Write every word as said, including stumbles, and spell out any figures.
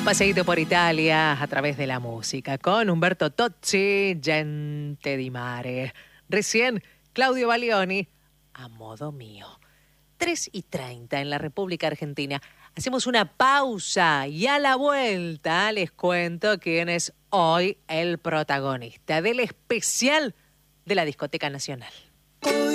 Paseíto por Italia a través de la música con Umberto Tozzi, Gente di Mare. Recién, Claudio Baglioni, A Modo Mío. tres y treinta en la República Argentina. Hacemos una pausa y a la vuelta les cuento quién es hoy el protagonista del especial de la Discoteca Nacional.